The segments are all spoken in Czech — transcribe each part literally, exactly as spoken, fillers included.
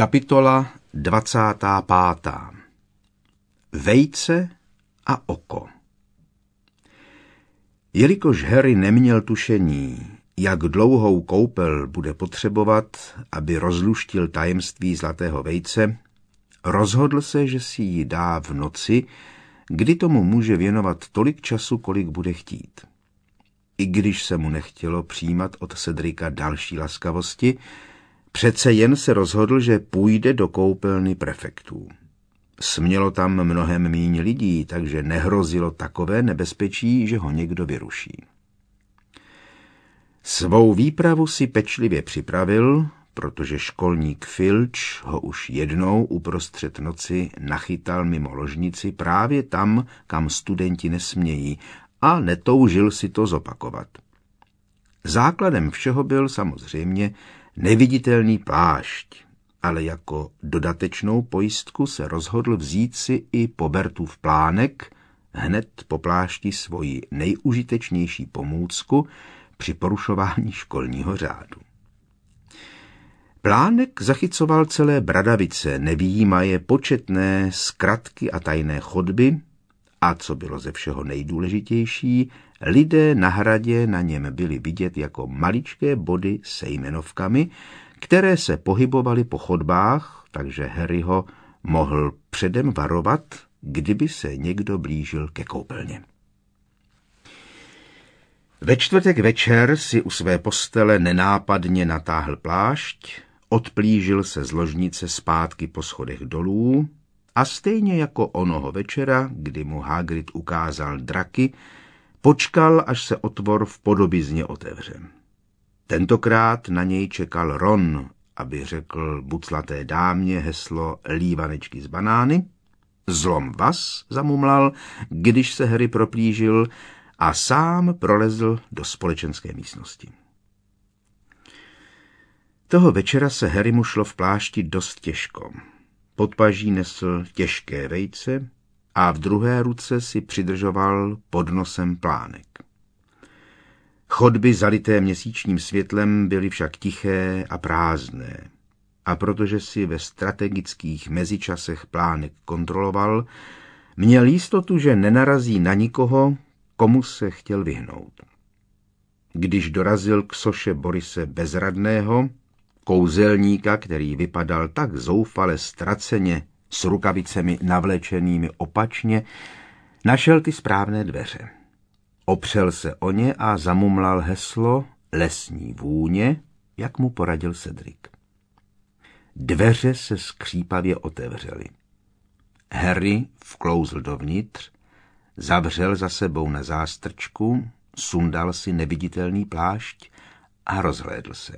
Kapitola dvacátá pátá. Vejce a oko. Jelikož Harry neměl tušení, jak dlouhou koupel bude potřebovat, aby rozluštil tajemství zlatého vejce, rozhodl se, že si ji dá v noci, kdy tomu může věnovat tolik času, kolik bude chtít. I když se mu nechtělo přijímat od Cedrika další laskavosti, přece jen se rozhodl, že půjde do koupelny prefektů. Smělo tam mnohem míň lidí, takže nehrozilo takové nebezpečí, že ho někdo vyruší. Svou výpravu si pečlivě připravil, protože školník Filch ho už jednou uprostřed noci nachytal mimo ložnici právě tam, kam studenti nesmějí, a netoužil si to zopakovat. Základem všeho byl samozřejmě neviditelný plášť, ale jako dodatečnou pojistku se rozhodl vzít si i Pobertův plánek, hned po plášti svoji nejužitečnější pomůcku při porušování školního řádu. Plánek zachycoval celé bradavice, nevyjímaje početné zkratky a tajné chodby, a co bylo ze všeho nejdůležitější, lidé na hradě na něm byli vidět jako maličké body se jmenovkami, které se pohybovaly po chodbách, takže Harry ho mohl předem varovat, kdyby se někdo blížil ke koupelně. Ve čtvrtek večer si u své postele nenápadně natáhl plášť, odplížil se z ložnice zpátky po schodech dolů a stejně jako onoho večera, kdy mu Hagrid ukázal draky, počkal, až se otvor v podobizně otevře. Tentokrát na něj čekal Ron, aby řekl buclaté dámě heslo lívanečky z banány. Zlom vás, zamumlal, když se Harry proplížil, a sám prolezl do společenské místnosti. Toho večera se Harrymu šlo v plášti dost těžko. Pod paží nesl těžké vejce a v druhé ruce si přidržoval pod nosem plánek. Chodby zalité měsíčním světlem byly však tiché a prázdné, a protože si ve strategických mezičasech plánek kontroloval, měl jistotu, že nenarazí na nikoho, komu se chtěl vyhnout. Když dorazil k soše Borise Bezradného, kouzelníka, který vypadal tak zoufale ztraceně s rukavicemi navlečenými opačně, našel ty správné dveře. Opřel se o ně a zamumlal heslo lesní vůně, jak mu poradil Cedric. Dveře se skřípavě otevřely. Harry vklouzl dovnitř, zavřel za sebou na zástrčku, sundal si neviditelný plášť a rozhlédl se.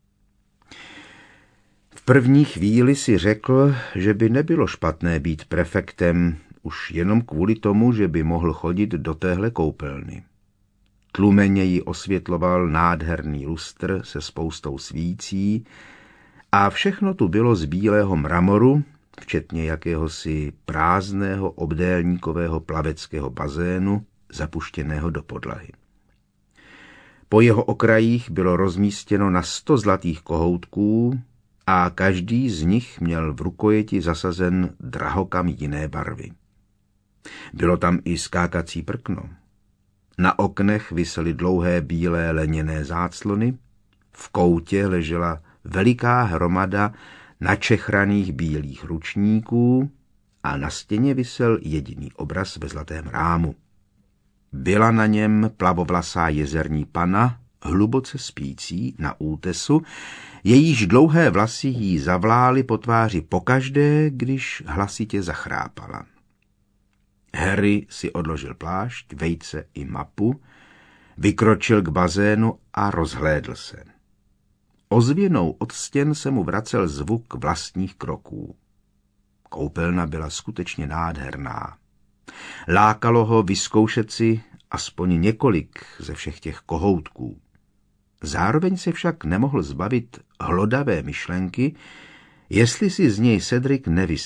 V první chvíli si řekl, že by nebylo špatné být prefektem, už jenom kvůli tomu, že by mohl chodit do téhle koupelny. Tlumeně ji osvětloval nádherný lustr se spoustou svící a všechno tu bylo z bílého mramoru, včetně jakéhosi prázdného obdélníkového plaveckého bazénu, zapuštěného do podlahy. Po jeho okrajích bylo rozmístěno na sto zlatých kohoutků a každý z nich měl v rukojeti zasazen drahokam jiné barvy. Bylo tam i skákací prkno. Na oknech visely dlouhé bílé leněné záclony, v koutě ležela veliká hromada načechraných bílých ručníků a na stěně visel jediný obraz ve zlatém rámu. Byla na něm plavovlasá jezerní pana, hluboce spící na útesu, jejíž dlouhé vlasy jí zavlály po tváři pokaždé, když hlasitě zachrápala. Harry si odložil plášť, vejce i mapu, vykročil k bazénu a rozhlédl se. Ozvěnou od stěn se mu vracel zvuk vlastních kroků. Koupelna byla skutečně nádherná. Lákalo ho vyzkoušet si aspoň několik ze všech těch kohoutků. Zároveň se však nemohl zbavit hlodavé myšlenky, jestli si z něj Cedric nevystřelil.